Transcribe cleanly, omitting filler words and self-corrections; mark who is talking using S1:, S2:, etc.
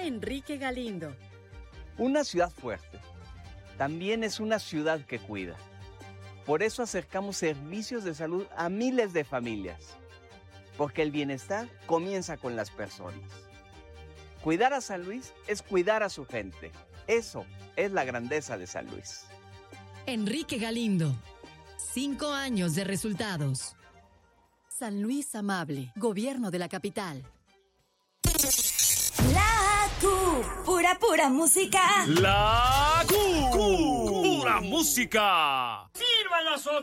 S1: Habla Enrique Galindo.
S2: Una ciudad fuerte también es una ciudad que cuida. Por eso acercamos servicios de salud a miles de familias. Porque el bienestar comienza con las personas. Cuidar a San Luis es cuidar a su gente. Eso es la grandeza de San Luis.
S3: Enrique Galindo. 5 años de resultados.
S1: San Luis Amable, Gobierno de la Capital.
S4: La Q, pura música.
S5: La Q, pura música.
S6: ¡Sirvan las otras!